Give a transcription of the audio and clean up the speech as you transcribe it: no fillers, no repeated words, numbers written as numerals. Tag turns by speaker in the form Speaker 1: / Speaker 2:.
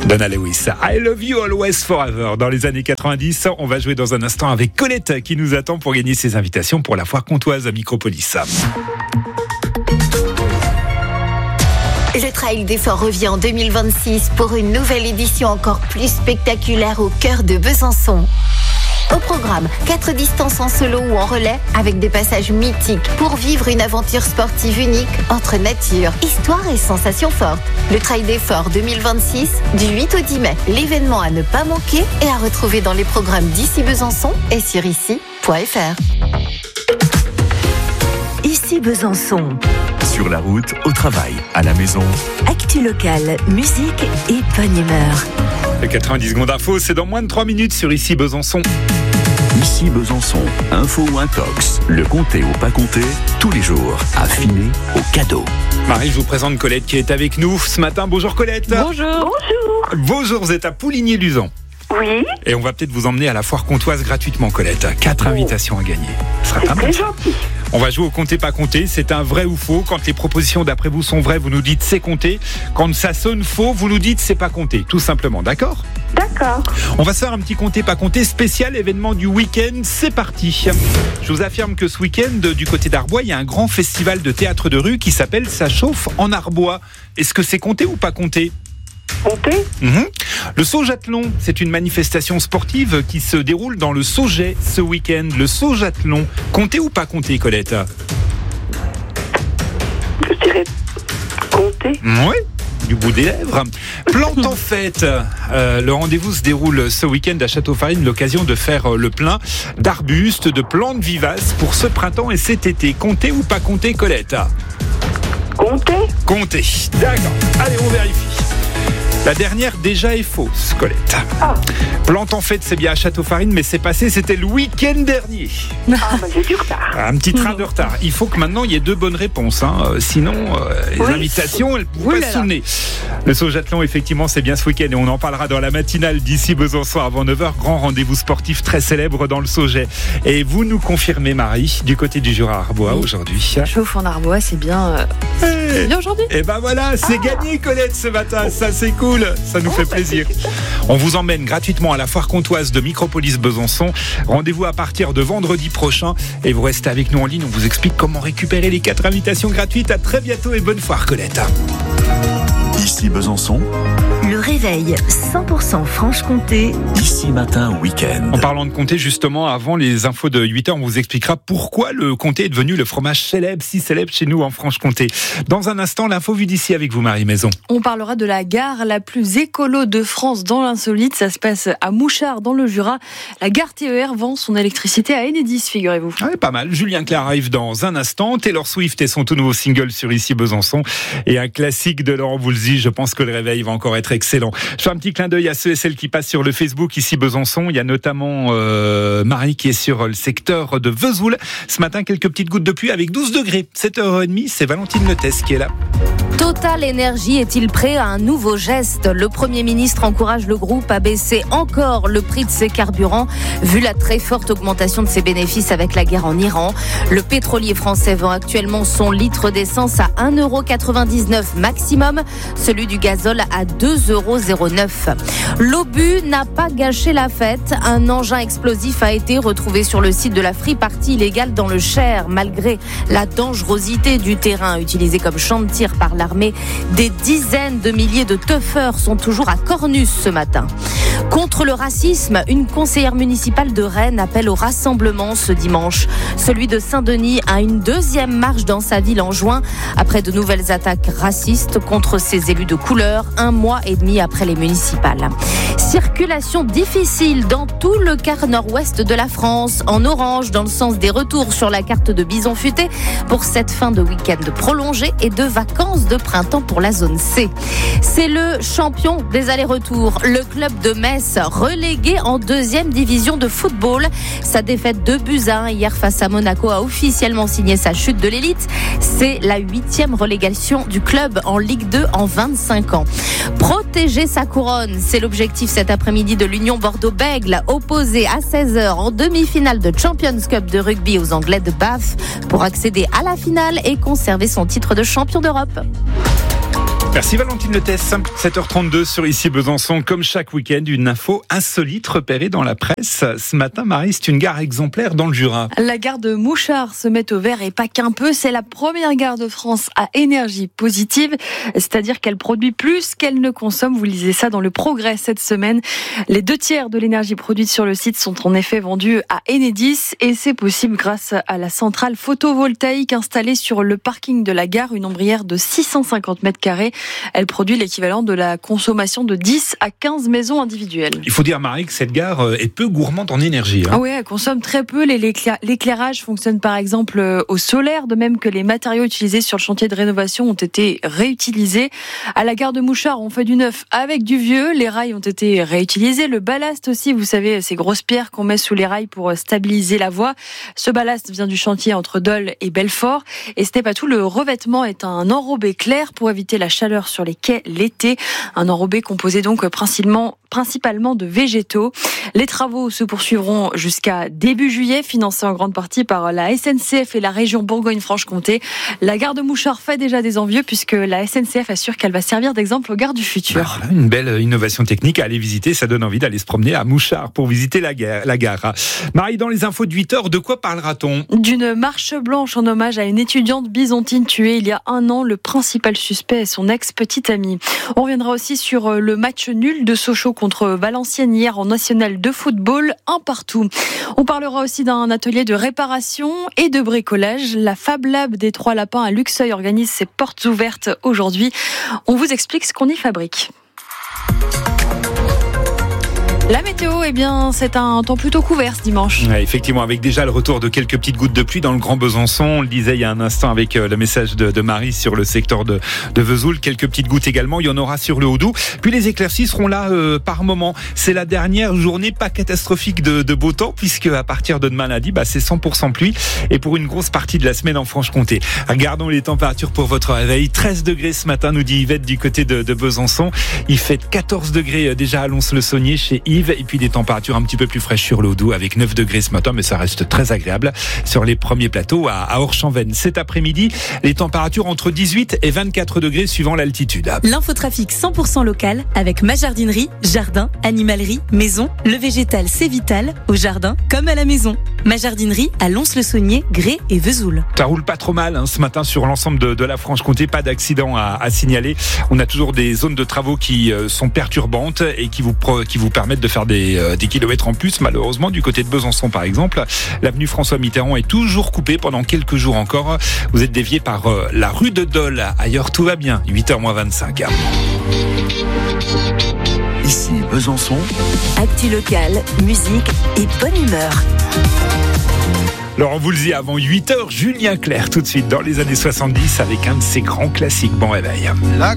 Speaker 1: Donna Lewis, I Love You Always Forever. Dans les années 90, on va jouer dans un instant avec Colette qui nous attend pour gagner ses invitations pour la foire comtoise à Micropolis.
Speaker 2: Le Trail des Forts revient en 2026 pour une nouvelle édition encore plus spectaculaire au cœur de Besançon. Au programme, 4 distances en solo ou en relais avec des passages mythiques pour vivre une aventure sportive unique entre nature, histoire et sensations fortes. Le Trail des Forts 2026 du 8 au 10 mai. L'événement à ne pas manquer et à retrouver dans les programmes d'ici Besançon et sur ici.fr.
Speaker 3: Ici Besançon.
Speaker 4: Sur la route, au travail, à la maison.
Speaker 3: Actu locale, musique et bonne humeur.
Speaker 1: Le 90 secondes d'info, c'est dans moins de 3 minutes sur Ici Besançon.
Speaker 4: Ici Besançon, info ou intox, le compter ou pas compter, tous les jours, affiné au cadeau.
Speaker 1: Marie, je vous présente Colette qui est avec nous ce matin. Bonjour Colette.
Speaker 5: Bonjour.
Speaker 1: Bonjour, vous êtes à Pouligny-Luzon.
Speaker 5: Oui.
Speaker 1: Et on va peut-être vous emmener à la foire comtoise gratuitement, Colette. 4 invitations à gagner. Ce sera
Speaker 5: C'est
Speaker 1: pas mal.
Speaker 5: très gentil.
Speaker 1: On va jouer au compter pas compter. C'est un vrai ou faux. Quand les propositions d'après vous sont vraies, vous nous dites c'est compté. Quand ça sonne faux, vous nous dites c'est pas compté. Tout simplement, d'accord ?
Speaker 5: D'accord.
Speaker 1: On va se faire un petit compter pas compter spécial événement du week-end. C'est parti. Je vous affirme que ce week-end, du côté d'Arbois, il y a un grand festival de théâtre de rue qui s'appelle Ça chauffe en Arbois. Est-ce que c'est compté ou pas compté ?
Speaker 5: Comptez.
Speaker 1: Le Saut-Jatelon, c'est une manifestation sportive qui se déroule dans le Sauget ce week-end. Le Saut-Jatelon, compté ou pas compté, Colette ?
Speaker 5: Je dirais comptez.
Speaker 1: Oui, du bout des lèvres. Plante en fête. Le rendez-vous se déroule ce week-end à Château-Farine, l'occasion de faire le plein d'arbustes, de plantes vivaces pour ce printemps et cet été. Compté ou pas compté, Colette ?
Speaker 5: Comptez.
Speaker 1: Compté. D'accord. Allez, on vérifie. La dernière déjà est fausse, Colette. Plante en fête, c'est bien à Château-Farine, mais c'est passé, c'était le week-end dernier.
Speaker 5: J'ai du retard.
Speaker 1: Un petit train de retard. Il faut que maintenant il y ait 2 bonnes réponses. Sinon, les invitations, elles vont pas sonner. Le Saut-Jatelon, effectivement, c'est bien ce week-end et on en parlera dans la matinale d'ici Besançon avant 9h. Grand rendez-vous sportif très célèbre dans le Sauget. Et vous nous confirmez, Marie, du côté du Jura-Arbois aujourd'hui.
Speaker 6: Chauffe en Arbois, c'est bien. C'est bien aujourd'hui.
Speaker 1: Et ben voilà, c'est gagné, Colette, ce matin. Ça, c'est cool. Ça nous fait plaisir. On vous emmène gratuitement à la foire comtoise de Micropolis Besançon. Rendez-vous à partir de vendredi prochain. Et vous restez avec nous en ligne. On vous explique comment récupérer les 4 invitations gratuites. À très bientôt et bonne foire, Colette.
Speaker 4: Ici Besançon,
Speaker 3: Le réveil 100% Franche-Comté.
Speaker 4: ici matin week-end.
Speaker 1: En parlant de comté, justement, avant les infos de 8h, on vous expliquera pourquoi le comté est devenu le fromage célèbre, si célèbre chez nous en Franche-Comté. Dans un instant, l'info vue d'ici avec vous, Marie Maison.
Speaker 6: On parlera de la gare la plus écolo de France dans l'insolite. Ça se passe à Mouchard, dans le Jura. La gare TER vend son électricité à Enedis, figurez-vous.
Speaker 1: Ouais, pas mal. Julien Clerc arrive dans un instant. Taylor Swift et son tout nouveau single sur Ici Besançon. Et un classique de Laurent Voulzy. Je pense que le réveil va encore être excellent. Je fais un petit clin d'œil à ceux et celles qui passent sur le Facebook Ici Besançon. Il y a notamment Marie qui est sur le secteur de Vesoul. Ce matin, quelques petites gouttes de pluie avec 12 degrés. 7h30, c'est Valentine Letes qui est là.
Speaker 7: Total Energy est-il prêt à un nouveau geste ? Le Premier ministre encourage le groupe à baisser encore le prix de ses carburants, vu la très forte augmentation de ses bénéfices avec la guerre en Iran. Le pétrolier français vend actuellement son litre d'essence à 1,99€ maximum, celui du gazole à 2,09€. L'obus n'a pas gâché la fête. Un engin explosif a été retrouvé sur le site de la free party illégale dans le Cher, malgré la dangerosité du terrain utilisé comme champ de tir par l'armée. Des dizaines de milliers de teufeurs sont toujours à Cornus ce matin. Contre le racisme, une conseillère municipale de Rennes appelle au rassemblement ce dimanche. Celui de Saint-Denis a une 2e marche dans sa ville en juin, après de nouvelles attaques racistes contre ses élus de couleur, 1 mois et demi après les municipales. Circulation difficile dans tout le quart nord-ouest de la France, en orange dans le sens des retours sur la carte de Bison Futé pour cette fin de week-end prolongée et de vacances de printemps pour la zone C. C'est le champion des allers-retours, le club de Metz, relégué en 2e division de football. Sa défaite 2-1 hier face à Monaco a officiellement signé sa chute de l'élite. C'est la 8e relégation du club en Ligue 2 en 25 ans. Protéger sa couronne, c'est l'objectif cet après-midi de l'Union Bordeaux-Bègles, opposé à 16h en demi-finale de Champions Cup de rugby aux Anglais de Bath, pour accéder à la finale et conserver son titre de champion d'Europe.
Speaker 1: Merci Valentine Letesse. 7h32 sur Ici Besançon. Comme chaque week-end, une info insolite repérée dans la presse. Ce matin, Marie, c'est une gare exemplaire dans le Jura.
Speaker 6: La gare de Mouchard se met au vert et pas qu'un peu. C'est la première gare de France à énergie positive. C'est-à-dire qu'elle produit plus qu'elle ne consomme. Vous lisez ça dans le Progrès cette semaine. Les 2/3 de l'énergie produite sur le site sont en effet vendus à Enedis. Et c'est possible grâce à la centrale photovoltaïque installée sur le parking de la gare. Une ombrière de 650 mètres carrés. Elle produit l'équivalent de la consommation de 10 à 15 maisons individuelles.
Speaker 1: Il faut dire, Marie, que cette gare est peu gourmande en énergie.
Speaker 6: Ah oui, elle consomme très peu. L'éclairage fonctionne par exemple au solaire, de même que les matériaux utilisés sur le chantier de rénovation ont été réutilisés. À la gare de Mouchard, on fait du neuf avec du vieux. Les rails ont été réutilisés. Le ballast aussi, vous savez, ces grosses pierres qu'on met sous les rails pour stabiliser la voie. Ce ballast vient du chantier entre Dole et Belfort. Et ce n'est pas tout, le revêtement est un enrobé clair pour éviter la chaleur sur les quais l'été. Un enrobé composé donc principalement de végétaux. Les travaux se poursuivront jusqu'à début juillet, financés en grande partie par la SNCF et la région Bourgogne-Franche-Comté. La gare de Mouchard fait déjà des envieux puisque la SNCF assure qu'elle va servir d'exemple aux gares du futur.
Speaker 1: Voilà, une belle innovation technique à aller visiter. Ça donne envie d'aller se promener à Mouchard pour visiter la gare. Marie, dans les infos de 8h, de quoi parlera-t-on ?
Speaker 6: D'une marche blanche en hommage à une étudiante byzantine tuée il y a 1 an. Le principal suspect est son ex-petite amie. On reviendra aussi sur le match nul de Sochaux contre Valenciennes hier en National de football, 1-1. On parlera aussi d'un atelier de réparation et de bricolage. La Fab Lab des Trois Lapins à Luxeuil organise ses portes ouvertes aujourd'hui. On vous explique ce qu'on y fabrique. La météo, eh bien, c'est un temps plutôt couvert ce dimanche.
Speaker 1: Ouais, effectivement, avec déjà le retour de quelques petites gouttes de pluie dans le Grand Besançon. On le disait il y a un instant avec le message de Marie sur le secteur de Vesoul. Quelques petites gouttes également. Il y en aura sur le Haut-Doubs. Puis les éclaircies seront là par moment. C'est la dernière journée pas catastrophique de beau temps puisque à partir de demain lundi, c'est 100% pluie. Et pour une grosse partie de la semaine en Franche-Comté. Regardons les températures pour votre réveil. 13 degrés ce matin, nous dit Yvette du côté de Besançon. Il fait 14 degrés déjà à Lons-le-Saunier chez Yves. Et puis des températures un petit peu plus fraîches sur le Haut-Doubs avec 9 degrés ce matin, mais ça reste très agréable sur les premiers plateaux à Orchamps-Vennes. Cet après-midi, les températures entre 18 et 24 degrés suivant l'altitude.
Speaker 3: L'infotrafic 100% local avec ma jardinerie, jardin, animalerie, maison. Le végétal, c'est vital, au jardin comme à la maison. Ma jardinerie à Lons-le-Saunier, Grès et Vesoul.
Speaker 1: Ça roule pas trop mal ce matin sur l'ensemble de la Franche-Comté. Pas d'accident à signaler. On a toujours des zones de travaux qui sont perturbantes et qui vous permettent de faire des kilomètres en plus, malheureusement, du côté de Besançon par exemple. L'avenue François Mitterrand est toujours coupée pendant quelques jours encore. Vous êtes dévié par la rue de Dole. Ailleurs, tout va bien. 8h-25.
Speaker 4: Ici Besançon.
Speaker 3: Actu local, musique et bonne humeur.
Speaker 1: Alors on vous le dit avant 8h, Julien Clerc tout de suite dans les années 70 avec un de ses grands classiques. Bon réveil.